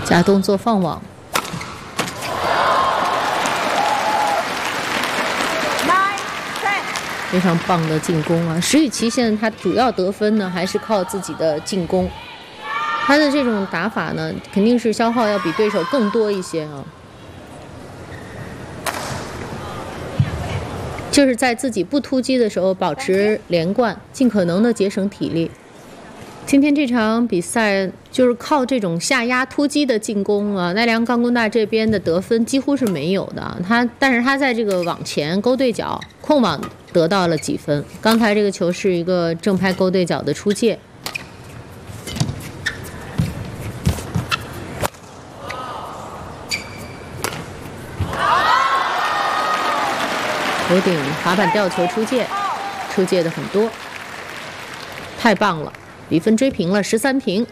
假动作放网。 非常棒的进攻啊！石宇奇现在他主要得分呢，还是靠自己的进攻。他的这种打法呢，肯定是消耗要比对手更多一些啊。就是在自己不突击的时候保持连贯，尽可能的节省体力。今天这场比赛就是靠这种下压突击的进攻啊，奈良冈功大这边的得分几乎是没有的。但是他在这个网前勾对角控网得到了几分。刚才这个球是一个正拍勾对角的出界。头顶滑板吊球出界，出界的很多，太棒了！比分追平了13平。